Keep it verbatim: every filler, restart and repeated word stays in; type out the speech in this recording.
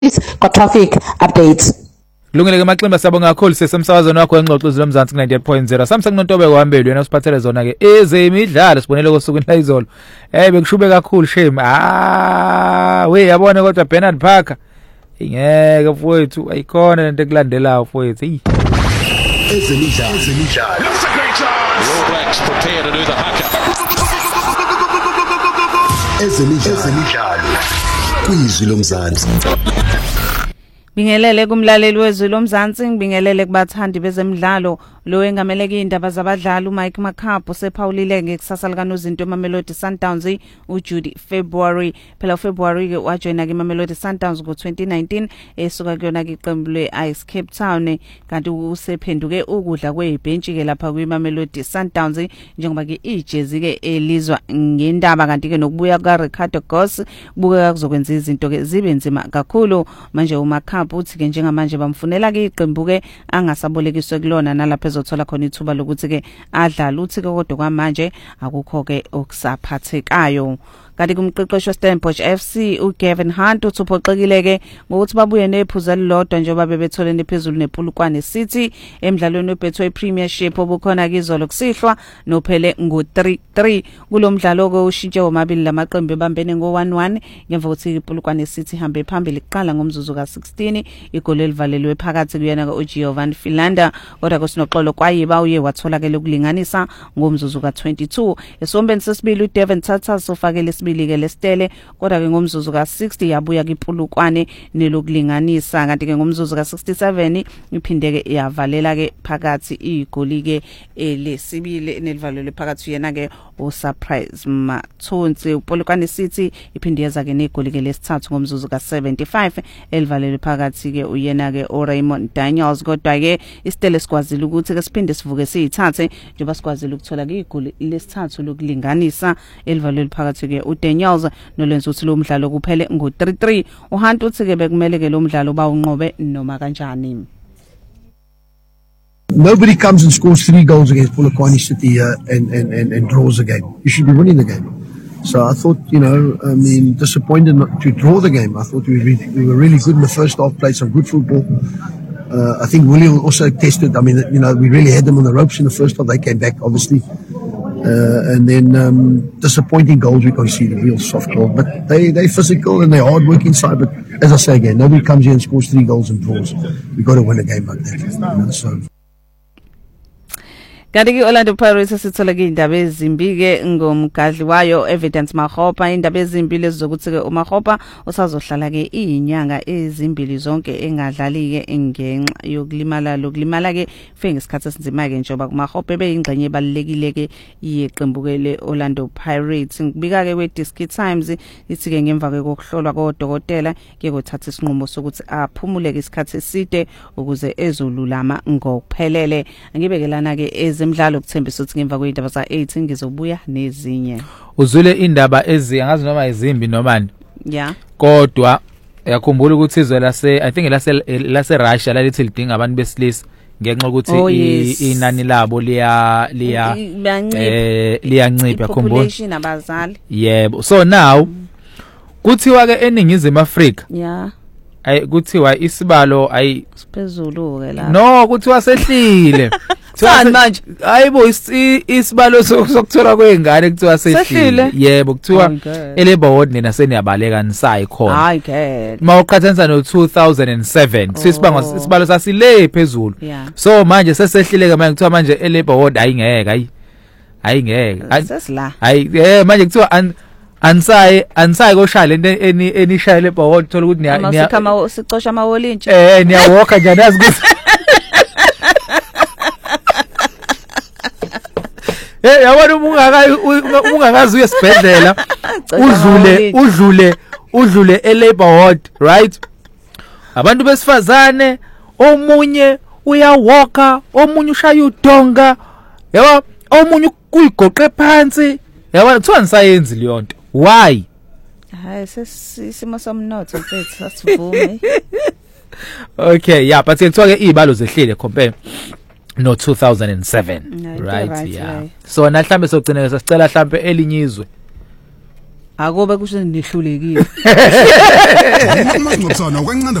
Traffic updates. Kulungile ke Maximba siyabonga kakhulu sesemsakazweni wakho engxoxo zomzansi ninety-eight point zero. Samsung Nontobe kuhambeli wena usiphathele zona ke ezemidlalo sibonele kosukwini la izolo. Eh bekushube kakhulu shame. Ah we yabona kodwa Bernard Parker. Ingeke mfowethu ayikhona lento ekulandelayo mfowethu. Hey. Ezemidlalo ezemidlalo. All Blacks prepare to do the haka. Ezemidlalo ezemidlalo. Kwizwi lomzansi. Bingelele kumlaleli wezwi lomzansi ngibingelele kubathandi bezemidlalo lo engameleke indaba zabadlali uMike Makhapo sephawulile ngekusasa lika nozinto eMamelodi Sundowns uJudy February phela February ke wajoina ke eMamelodi Sundowns ngo twenty nineteen esuka kuyona ke iqembu leIce Cape Town kanti usephenduke ukudla kwebhentshi ke lapha kwiMamelodi Sundowns njengoba ke ijezi ke elizwa ngendaba kanti ke nokubuya ka Ricardo Goss kubukeka kuzokwenza izinto ke zibe nzima kakhulu manje uMakhapo uthi ke njengamanje bamfunela ke iqembu ke angasabolekiswe kulona nalapha ezothola khona ithuba lokuthi ke adlala uthi ke kodwa kwamanje akukho ke okusaphathekayo. Kanti kumqeqeshi weStellenbosch F C uGavin Hunt uthi uphoxekile ke ngokuthi babuye nephuzu elilodwa njengoba bebetholene phezulu nePulukwane City emidlalweni weBetway Premiership obukhona ke izolo kusihlwa nophele ngo three three kulomdlalo ke ushintshe omabili lamaqembu ebambene ngo one one ngemva kokuthi iPulukwane City hambe phambili kuqala ngomzuzu ka sixteen igoli elivalelwe phakathi kuyena ke uGiovanni Philander kodwa kusinoxolo kwayiba uye wathola ke lokulinganisa ngomzuzu ka twenty-two esombeni sesibili uDevin Tatas ufakele isibili ke lestele kodwa ke ngomzuzu ka sixty yabuya kiPulukwane nelokulinganisa kanti ke ngomzuzu ka sixty-seven iphinde ke yavalela ke phakathi igoli ke elesibili nelivalelwe phakathi yena ke uSurprise Mathonsi uPulukwane City iphinde yaza ke negoli ke lesithathu ngomzuzu ka seventy-five elivalelwe phakathi ke uyena ke uRaymond Daniels kodwa ke isitele sikwazile ukuthi ke siphinde sivuke siyithathe njengoba sikwazile ukuthola ke igoli lesithathu lokulinganisa elivalelwe phakathi ke uDaniels nolenza uthi lo mdlalo kuphele ngo three three uHunt uthi ke bekumele ke lo mdlalo bawunqobe noma kanjani. Nobody comes and scores three goals against Polokwane City uh, and, and, and, and draws the game. You should be winning the game. So I thought, you know, I mean, disappointed not to draw the game. I thought we were really, we were really good in the first half, played some good football. Uh, I think Willie also tested. I mean, you know, we really had them on the ropes in the first half. They came back, obviously. Uh, and then um, disappointing goals we conceded, real soft goal. But they, they're physical and they're hard work inside. But as I say again, nobody comes here and scores three goals and draws. We've got to win a game like that. You know, so. Kanti ke Orlando Pirates sithola ke indaba ezimbi ke ngomgadli wayo Evidence Makgopa indaba ezimbi lezokuthi ke uMakgopa usazohlala ke izinyanga ezimbili zonke engadlali ke ngenxa yokulimala lokulimala ke fe ngesikhathi esinzima ke njengoba kuMakgopa beyingxenye ebalekile ke yeqembu ke leOrlando Pirates ngibika ke kweDisc Times ithi ke ngemva ke kokuhlolwa kodokotela ke kuthatha isinqumo sokuthi aphumule ke isikhathi eside ukuze ezolulama ngokuphelele ngibekelana ke zemidlalo kuthembisa ukuthi ngemva kweindaba za eight ngizobuya nezinye uzwile indaba ezi angazi noma izimbi nomani yeah kodwa yakhumbula ukuthi izwe lase I think lase lase Russia lalithi lidinga abantu besilisa ngenxa ukuthi oh, yes. inani labo liya liya eh liyancipha khumbula population abazali yebo so now kuthiwa ke eningizimu Afrika yeah ay kuthiwa isibalo ay siphezulu ke la no kuthiwa sehlile Tsani manje hayibo isibalo sokuthola kwengane kuthiwa sehlile yebo kuthiwa elebo ward nina seniyabaleka nisayi khona hayi ke mawuqhathanisa no two thousand seven sisibanga isibalo sasile phezulu so manje sesehlile ke manje kuthiwa manje elebo ward ayingeke hayi ayingeke sesila hayi eh manje kuthiwa ansayi ansayi koshaya lento eni enishaya lebo ward thola ukuthi niya niya sicosha amawolintshi eh niya walk njani azi Eh yabona ungakayi ungakazi uyesibhedlela udlule udlule udlule eLabour ward right abantu besifazane omunye uyawalka omunye ushaya udonga yabo omunye kuyigoqe phansi yabona kuthiwa nisayenzi leyonto why hayi sesimo somnotho mfethu asivume okay yeah but kuthiwa ke izibalo zehlile compare no two thousand seven no, right, right yeah right. So na mhlambe sogcina sesicela mhlambe elinyizwe Akobe kusho nihlulekile. Uma ngicabanga ukwencane